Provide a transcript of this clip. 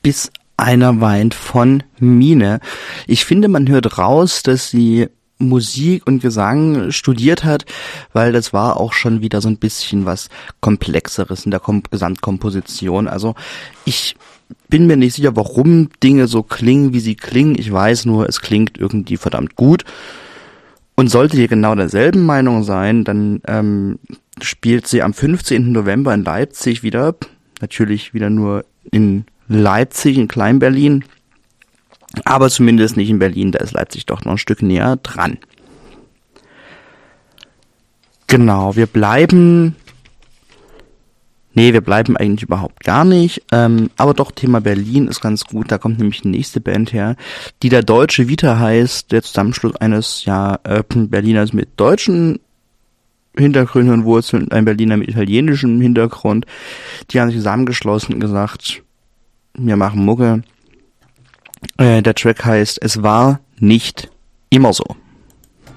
Bis einer weint von Mine. Ich finde, man hört raus, dass sie Musik und Gesang studiert hat, weil das war auch schon wieder so ein bisschen was Komplexeres in der Gesamtkomposition. Also ich bin mir nicht sicher, warum Dinge so klingen, wie sie klingen. Ich weiß nur, es klingt irgendwie verdammt gut. Und sollte ihr genau derselben Meinung sein, dann spielt sie am 15. November in Leipzig wieder. Natürlich wieder nur in Leipzig, in Klein-Berlin. Aber zumindest nicht in Berlin, da ist Leipzig doch noch ein Stück näher dran. Genau, wir bleiben eigentlich überhaupt gar nicht. Aber doch, Thema Berlin ist ganz gut. Da kommt nämlich die nächste Band her, die der Deutsche Vita heißt. Der Zusammenschluss eines Berliners mit deutschen Hintergründen und Wurzeln und ein Berliner mit italienischem Hintergrund. Die haben sich zusammengeschlossen und gesagt, wir machen Mucke. Der Track heißt "Es war nicht immer so".